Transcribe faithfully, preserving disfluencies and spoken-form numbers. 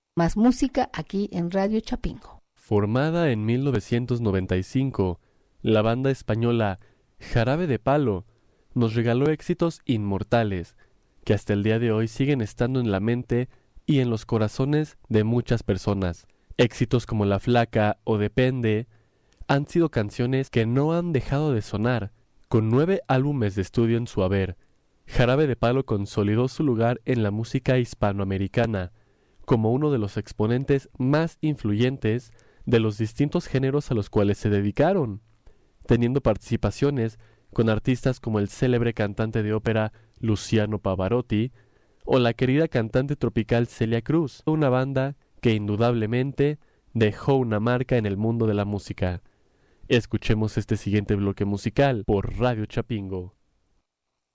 Más música aquí en Radio Chapingo. Formada en mil novecientos noventa y cinco, la banda española Jarabe de Palo nos regaló éxitos inmortales que hasta el día de hoy siguen estando en la mente y en los corazones de muchas personas. Éxitos como La Flaca o Depende han sido canciones que no han dejado de sonar. Con nueve álbumes de estudio en su haber, Jarabe de Palo consolidó su lugar en la música hispanoamericana como uno de los exponentes más influyentes de los distintos géneros a los cuales se dedicaron, teniendo participaciones con artistas como el célebre cantante de ópera Luciano Pavarotti o la querida cantante tropical Celia Cruz, una banda que indudablemente dejó una marca en el mundo de la música. Escuchemos este siguiente bloque musical por Radio Chapingo.